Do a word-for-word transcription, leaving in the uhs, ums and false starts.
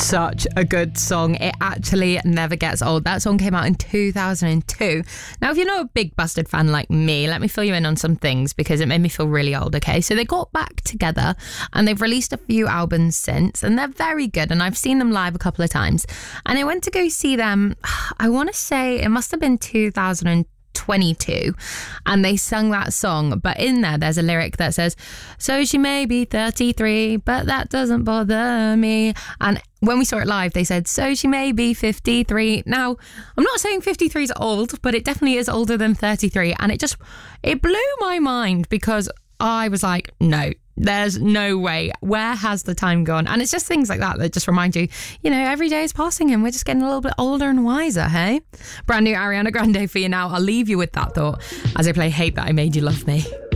Such a good song. It actually never gets old. That song came out in two thousand two. Now, if you're not a big Bastard fan like me, let me fill you in on some things because it made me feel really old, okay? So they got back together and they've released a few albums since, and they're very good, and I've seen them live a couple of times. And I went to go see them, I want to say it must have been two thousand twenty-two, and they sung that song, but in there there's a lyric that says, so she may be thirty-three, but that doesn't bother me. And when we saw it live, they said, so she may be fifty-three. Now, I'm not saying fifty-three is old, but it definitely is older than thirty-three, and it just, it blew my mind because I was like, no, there's no way. Where has the time gone? And it's just things like that that just remind you, you know, every day is passing and we're just getting a little bit older and wiser, hey? Brand new Ariana Grande for you now. I'll leave you with that thought as I play Hate That I Made You Love Me.